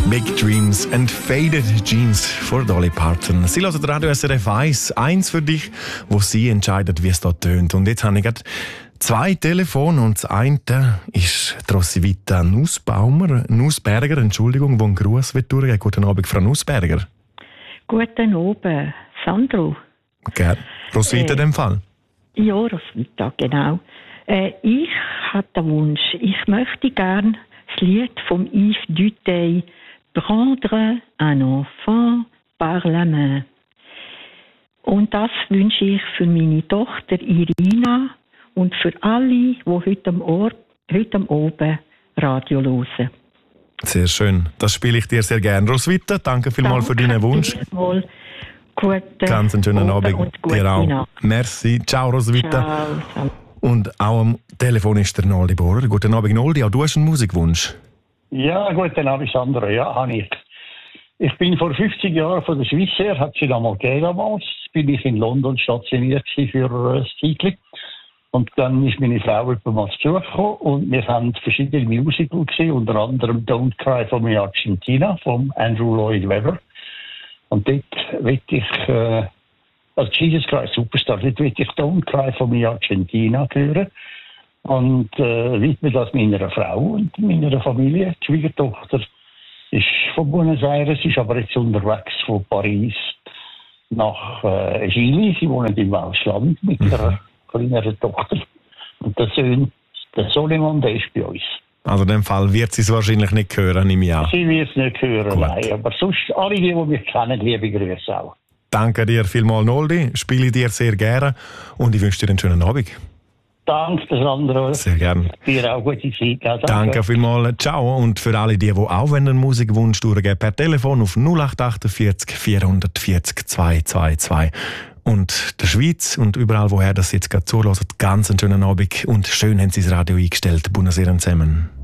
Big Dreams and Faded Jeans von Dolly Parton. Sie hören Radio SRF 1, eins für dich, wo sie entscheidet, wie es da tönt. Und jetzt habe ich gerade 2 Telefone und das eine ist Roswitha Nussberger, Entschuldigung, wo ein Gruß wird durchgehen. Guten Abend, Frau Nussberger. Guten Abend, Sandro. Gerne. Roswitha in dem Fall? Ja, Roswitha, genau. Ich habe den Wunsch, ich möchte gerne das Lied von Yves Duteil «Prendre un enfant par la main». Und das wünsche ich für meine Tochter Irina und für alle, die heute am Abend Radio hören. Sehr schön. Das spiele ich dir sehr gerne. Roswitha, danke vielmals für deinen Wunsch. Ganz einen schönen Abend und dir auch. Nacht. Merci. Ciao, Roswitha. Ciao. Und auch am Telefon ist der Noldi Bohrer. Guten Abend, Noldi. Auch du hast einen Musikwunsch. Ja, guten Abend, Sandro. Ja, habe ich. Ich bin vor 50 Jahren von der Schweiz her, hat sie damals gegeben damals. Bin ich in London stationiert für ein Zeitchen. Und dann ist meine Frau mal zu Besuch gekommen und wir haben verschiedene Musicals gesehen, unter anderem Don't Cry for Me Argentina von Andrew Lloyd Webber. Und dort will ich, also Jesus Christ Superstar, dort will ich Don't Cry for Me Argentina hören. Und widme das meiner Frau und meiner Familie. Die Schwiegertochter ist von Buenos Aires, ist aber jetzt unterwegs von Paris nach Chile. Sie wohnen im Ausland mit ihrer kleineren Tochter. Und der Sohn, der Soleiman, der ist bei uns. Also in dem Fall wird sie es wahrscheinlich nicht hören, nehme ich an. Sie wird es nicht hören, Gut. nein. Aber sonst, alle, die mich kennen, liebe Grüße auch. Danke dir vielmals, Noldi. Spiele dir sehr gerne und ich wünsche dir einen schönen Abend. Danke, Sandro. Sehr gerne. Dir auch gute Zeit. Ja, Danke vielmals. Ciao. Und für alle, die auch einen Musikwunsch durchgeben, per Telefon auf 0848 440 222. Und der Schweiz und überall, woher das jetzt gerade zuhört, ganz einen schönen Abend und schön haben Sie das Radio eingestellt. Buonasera zusammen.